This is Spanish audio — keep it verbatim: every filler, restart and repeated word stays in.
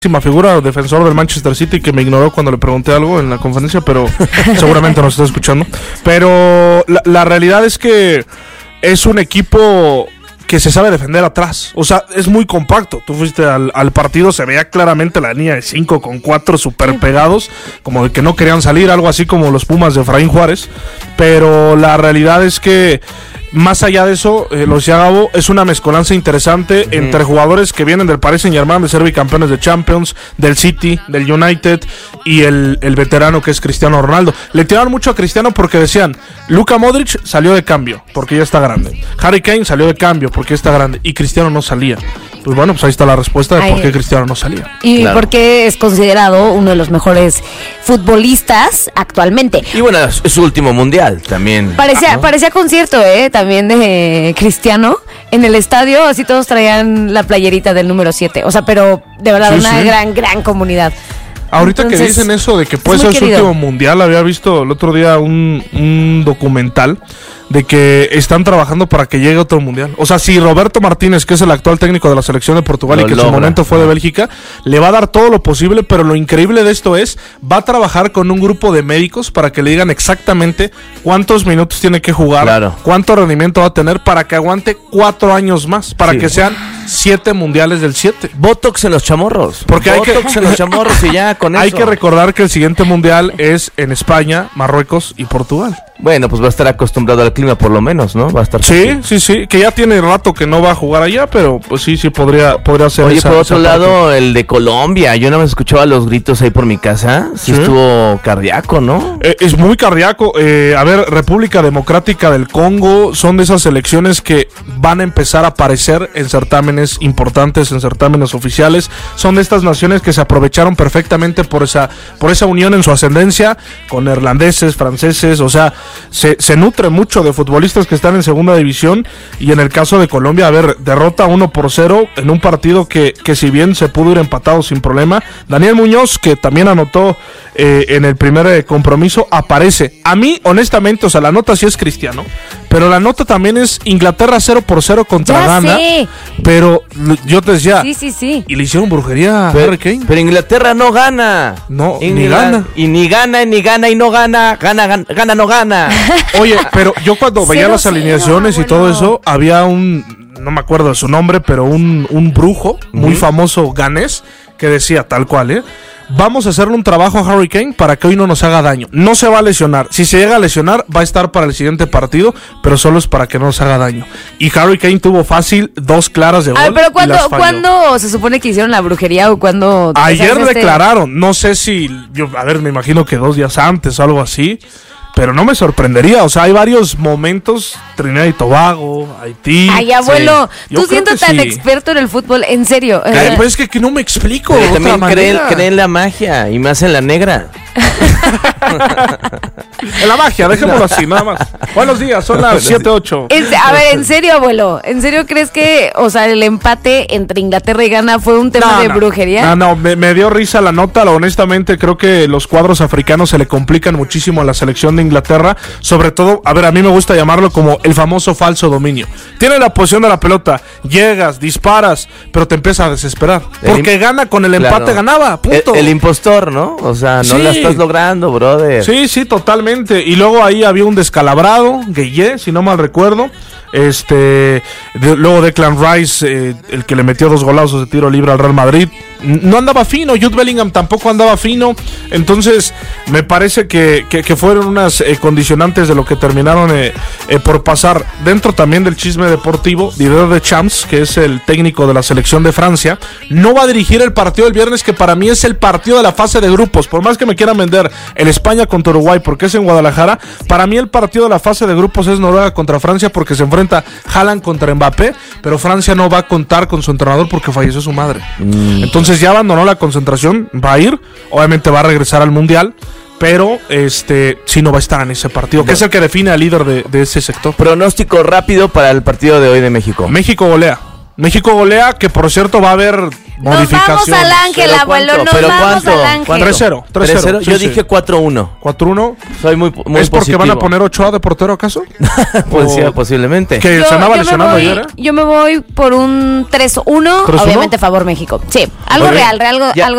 figura, defensor del Manchester City, que me ignoró cuando le pregunté algo en la conferencia, pero seguramente nos está escuchando. Pero la, la realidad es que es un equipo que se sabe defender atrás. O sea, es muy compacto. Tú fuiste al, al partido, se veía claramente la línea de cinco con cuatro súper pegados, como de que no querían salir, algo así como los Pumas de Efraín Juárez. Pero la realidad es que más allá de eso, eh, lo decía Gabo, es una mezcolanza interesante uh-huh. entre jugadores que vienen del Paris Saint-Germain, de ser bicampeones de Champions, del City, del United y el, el veterano que es Cristiano Ronaldo. Le tiraron mucho a Cristiano porque decían, Luka Modric salió de cambio porque ya está grande, Harry Kane salió de cambio porque ya está grande y Cristiano no salía. Pues bueno, pues ahí está la respuesta de Ay, por qué Cristiano no salía. Y claro. por qué es considerado uno de los mejores futbolistas actualmente. Y bueno, es su último mundial también. Parecía, ¿no? parecía concierto, ¿eh? También de Cristiano. En el estadio, así todos traían la playerita del número siete. O sea, pero de verdad, sí, una sí. gran, gran comunidad. Ahorita Entonces, que dicen eso de que puede ser su último mundial, había visto el otro día un, un documental de que están trabajando para que llegue otro mundial. O sea, si Roberto Martínez, que es el actual técnico de la selección de Portugal lo y que logra. en su momento fue de Bélgica, le va a dar todo lo posible, pero lo increíble de esto es, va a trabajar con un grupo de médicos para que le digan exactamente cuántos minutos tiene que jugar, claro. cuánto rendimiento va a tener para que aguante cuatro años más, para sí. que sean siete mundiales del siete. Botox en los chamorros. Porque Botox hay que en los chamorros y ya con eso. Hay que recordar que el siguiente mundial es en España, Marruecos y Portugal. Bueno, pues va a estar acostumbrado al clima por lo menos, ¿no? Va a estar. Sí, sí, sí, que ya tiene rato que no va a jugar allá, pero pues sí, sí podría, podría ser. Oye, esa, por otro esa lado, parte. el de Colombia, yo no me escuchaba los gritos ahí por mi casa, sí, ¿Sí? estuvo cardíaco, ¿no? Eh, es muy cardíaco. Eh, a ver, República Democrática del Congo son de esas selecciones que van a empezar a aparecer en certámenes importantes, en certámenes oficiales. Son de estas naciones que se aprovecharon perfectamente por esa, por esa unión en su ascendencia con neerlandeses, franceses, o sea, se, se nutre mucho de futbolistas que están en segunda división. Y en el caso de Colombia, a ver, derrota uno por cero en un partido que, que si bien se pudo ir empatado sin problema. Daniel Muñoz, que también anotó eh, en el primer eh, compromiso, aparece. A mí, honestamente, o sea, la nota sí es Cristiano, pero la nota también es Inglaterra cero por cero contra ya Ghana. Sé. Pero yo te decía, sí, sí, sí. y le hicieron brujería a pero, Harry Kane. Pero Inglaterra no gana. No, y ni gana. Y ni gana, ni gana y no gana. Gana, gana, gana no gana. Oye, pero yo cuando veía cero, las alineaciones cero, y todo bueno. eso, había un, no me acuerdo de su nombre, pero un, un brujo muy uh-huh. famoso ganés que decía tal cual, ¿eh? Vamos a hacerle un trabajo a Harry Kane para que hoy no nos haga daño. No se va a lesionar. Si se llega a lesionar, va a estar para el siguiente partido, pero solo es para que no nos haga daño. Y Harry Kane tuvo fácil dos claras de gol. A ver, pero ¿cuándo, ¿cuándo se supone que hicieron la brujería o cuándo? Ayer declararon. No sé si, yo, a ver, me imagino que dos días antes o algo así. Pero no me sorprendería, o sea, hay varios momentos, Trinidad y Tobago, Haití. Ay, abuelo, sí. tú siendo tan sí. experto en el fútbol, en serio. Ay, pues es que, que no me explico. Pero también creen, creen la magia, y más en la negra. En la magia, dejémoslo así, nada más. Buenos días, son las siete ocho. A ver, en serio, abuelo, ¿en serio crees que, o sea, el empate entre Inglaterra y Ghana fue un tema no, de no, brujería? No, no, me, me dio risa la nota, honestamente creo que los cuadros africanos se le complican muchísimo a la selección de Inglaterra, sobre todo, a ver, a mí me gusta llamarlo como el famoso falso dominio. Tiene la posición de la pelota, llegas, disparas, pero te empieza a desesperar, porque el, gana con el empate, claro. ganaba, punto. El, el impostor, ¿no? O sea, no sí. la estás logrando, brother. Sí, sí, totalmente. Y luego ahí había un descalabrado, Gueye, si no mal recuerdo. Este, de, luego Declan Rice, eh, el que le metió dos golazos de tiro libre al Real Madrid, no andaba fino. Jude Bellingham tampoco andaba fino. Entonces me parece que, que, que fueron unas eh, condicionantes de lo que terminaron eh, eh, por pasar. Dentro también del chisme deportivo, Didier Deschamps, que es el técnico de la selección de Francia, no va a dirigir el partido del viernes, que para mí es el partido de la fase de grupos. Por más que me quieran vender el España contra Uruguay porque es en Guadalajara, para mí el partido de la fase de grupos es Noruega contra Francia, porque se enfrenta Haaland contra Mbappé, pero Francia no va a contar con su entrenador porque falleció su madre. Mm. Entonces ya abandonó la concentración, va a ir, obviamente va a regresar al Mundial, pero este sí no va a estar en ese partido, que es el que define al líder de, de ese sector. Pronóstico rápido para el partido de hoy de México. México golea. México golea, que por cierto va a haber modificaciones. Nos vamos al ángel, ¿Pero abuelo, cuánto? nos ¿Pero vamos cuánto? al ángel. ¿Cuánto? tres cero. tres cero. Yo dije cuatro uno. cuatro uno. Soy muy, muy ¿Es porque positivo. van a poner Ochoa de portero acaso? Pues sí, O- posiblemente. Que Yo, se andaba yo me lesionando voy, ayer, ¿eh? yo me voy por un tres uno, ¿tres uno? obviamente favor México. Sí, algo Muy bien. real, real, algo, Ya. algo